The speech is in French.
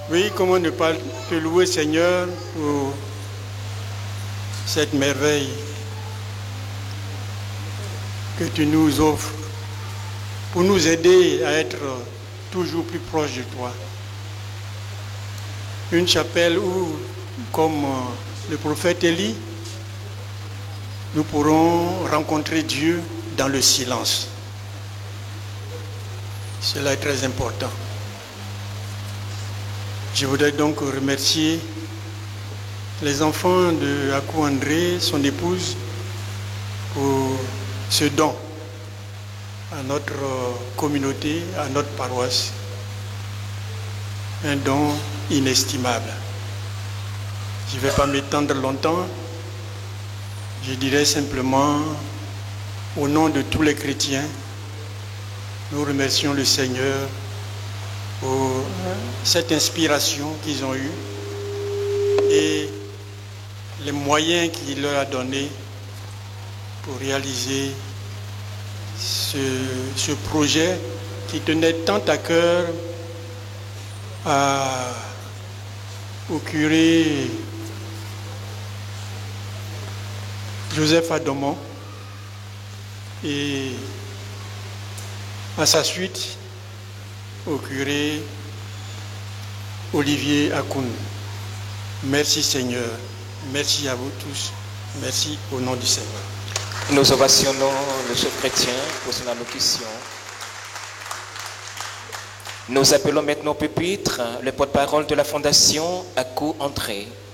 Oui, comment ne pas te louer, Seigneur, pour cette merveille que tu nous offres, pour nous aider à être toujours plus proches de toi. Une chapelle où, comme le prophète Élie, nous pourrons rencontrer Dieu dans le silence. Cela est très important. Je voudrais donc remercier les enfants de Akou André, son épouse, pour ce don à notre communauté, à notre paroisse. Un don inestimable. Je ne vais pas m'étendre longtemps. Je dirais simplement, au nom de tous les chrétiens, nous remercions le Seigneur pour cette inspiration qu'ils ont eue et les moyens qu'il leur a donnés pour réaliser ce projet qui tenait tant à cœur au curé Joseph Adomon et à sa suite au curé Olivier Akoun. Merci Seigneur, merci à vous tous, merci au nom du Seigneur. Nous ovationnons le chef chrétien pour son allocution. Nous appelons maintenant au pupitre le porte-parole de la Fondation Akou André.